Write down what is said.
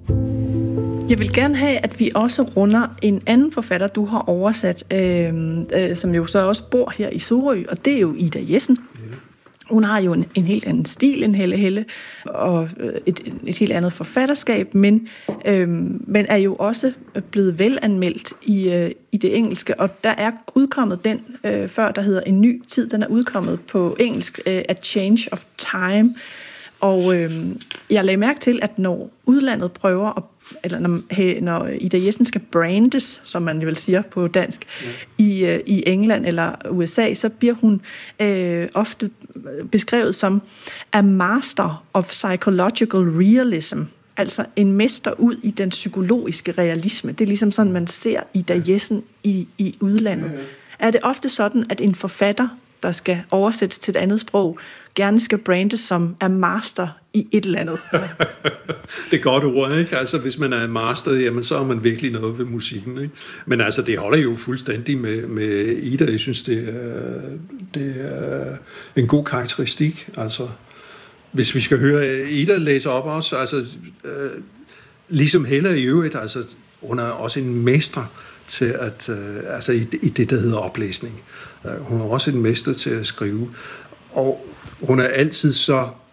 Jeg vil gerne have, at vi også runder en anden forfatter, du har oversat, som jo så også bor her i Sorø, og det er jo Ida Jessen. Hun har jo en helt anden stil end Helle, og et helt andet forfatterskab, men er jo også blevet velanmeldt i det engelske, og der er udkommet den før, der hedder En ny tid. Den er udkommet på engelsk, A Change of Time, og jeg lagde mærke til, at når udlandet prøver eller når Ida Jessen skal brandes, som man vil sige på dansk, i England eller USA, så bliver hun ofte beskrevet som a master of psychological realism, altså en mester ud i den psykologiske realisme. Det er ligesom sådan, man ser Ida Jessen i udlandet. Er det ofte sådan, at en forfatter, der skal oversættes til et andet sprog, gerne skal brandes som a master i et eller andet? Det er godt ord, ikke? Altså, hvis man er en master, jamen, så er man virkelig noget ved musikken, ikke? Men altså, det holder jo fuldstændig med Ida. Jeg synes, det er en god karakteristik. Altså, hvis vi skal høre Ida læse op også, altså, ligesom Helle i øvrigt, altså, hun er også en mester til at, altså i det, der hedder oplæsning. Hun er også en mester til at skrive. Og hun er altid så